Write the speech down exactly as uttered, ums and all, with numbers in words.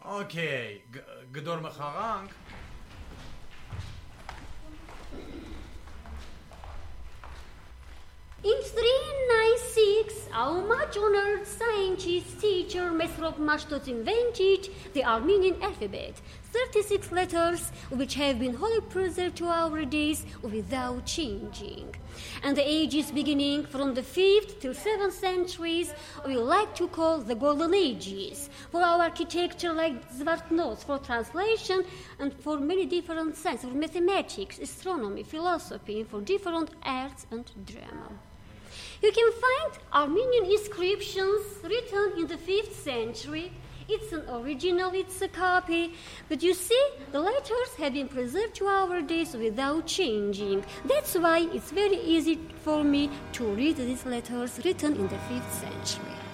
Okay, Gedor Mecharank. In three ninety-six, our much honored scientist teacher Mesrop Mashtot invented the Armenian alphabet, thirty-six letters which have been wholly preserved to our days without changing. And the ages beginning from the fifth till seventh centuries we like to call the Golden Ages, for our architecture like Zvartnos, for translation and for many different sciences, for mathematics, astronomy, philosophy, for different arts and drama. You can find Armenian inscriptions written in the fifth century. It's an original, it's a copy, but you see, the letters have been preserved to our days without changing. That's why it's very easy for me to read these letters written in the fifth century.